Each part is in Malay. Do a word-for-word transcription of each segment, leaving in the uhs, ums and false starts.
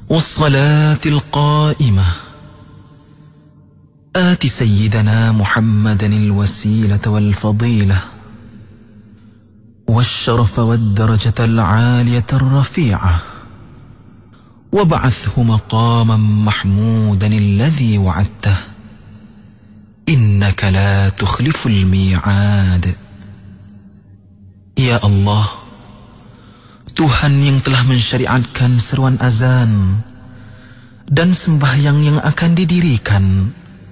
والصلاة القائمة آت سيدنا محمدا الوسيلة والفضيلة والشرف والدرجة العالية الرفيعة وابعثه مقاما محمودا الذي وعدته إنك لا تخلف الميعاد. Ya Allah, Tuhan yang telah mensyariatkan seruan azan dan sembahyang yang akan didirikan,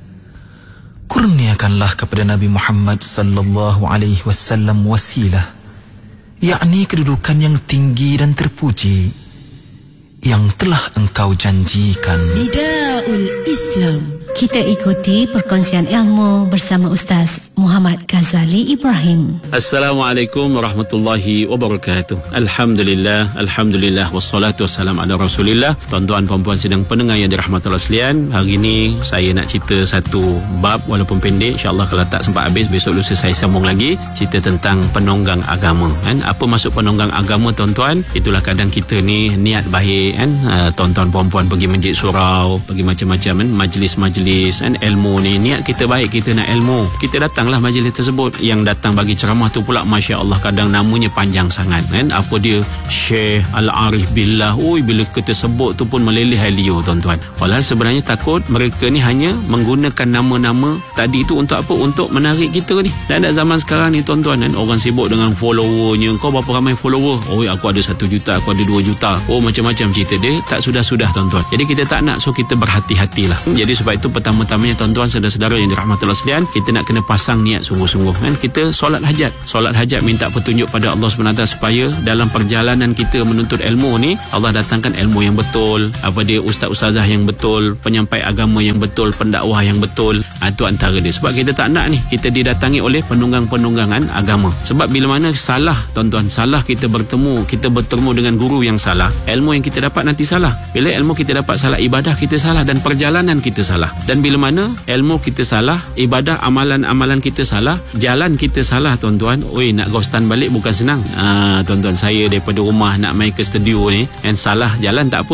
kurniakanlah kepada Nabi Muhammad sallallahu alaihi wasallam wasilah, yakni kedudukan yang tinggi dan terpuji yang telah Engkau janjikan. Nidaul Islam. Kita ikuti perkongsian ilmu bersama Ustaz Muhammad Ghazali Ibrahim. Assalamualaikum warahmatullahi wabarakatuh. Alhamdulillah, Alhamdulillah, wassalatu wassalam ala rasulillah. Tuan-tuan, puan-puan sidang pendengar yang dirahmati Allah sekalian, hari ini saya nak cerita satu bab walaupun pendek. InsyaAllah kalau tak sempat habis, besok lusa saya sambung lagi cerita tentang penonggang agama, kan? Apa maksud penonggang agama, tuan-tuan? Itulah kadang kita ni niat baik, kan? Uh, tuan-tuan puan-puan pergi masjid surau, pergi macam-macam, kan? Majlis-majlis, kan? Ilmu ni, niat kita baik, kita nak ilmu, kita datanglah majlis tersebut. Yang datang bagi ceramah tu pula, Masya Allah, kadang namanya panjang sangat, kan? Apa dia? Syekh Al-Arif Billah. Ui, bila kita sebut tu pun meleleh liur, tuan-tuan. Walau sebenarnya takut mereka ni hanya menggunakan nama-nama tadi tu untuk apa? Untuk menarik kita ni. Dan ada zaman sekarang ni, tuan-tuan, kan? Orang sibuk dengan followernya. Kau berapa ramai follower? Oh, aku ada satu juta, aku ada dua juta. Oh, macam-macam cerita dia. Tak sudah-sudah, tuan-tuan. Jadi kita tak nak, so kita berhati-hatilah. Jadi sebab itu pertama-tamanya, tuan-tuan, saudara-saudara yang dirahmati Allah sekalian, kita nak kena pasang niat sungguh-sungguh, kan? Kita solat hajat. Solat hajat minta petunjuk pada Allah subhanahu wa taala supaya dalam perjalanan kita menuntut ilmu ni, Allah datangkan ilmu yang betul, apa dia, ustaz-ustazah yang betul, penyampai agama yang betul, pendakwah yang betul. Itu antara dia. Sebab kita tak nak ni kita didatangi oleh penunggang-penunggangan agama. Sebab bila mana salah, tuan-tuan, salah kita bertemu, kita bertemu dengan guru yang salah, ilmu yang kita dapat nanti salah. Bila ilmu kita dapat salah, ibadah kita salah dan perjalanan kita salah. Dan bila mana ilmu kita salah, ibadah, amalan-amalan kita salah, jalan kita salah, tuan-tuan, oi, nak ghostan balik bukan senang. Ah, tuan-tuan, saya daripada rumah nak main ke studio ni, and salah jalan tak apa,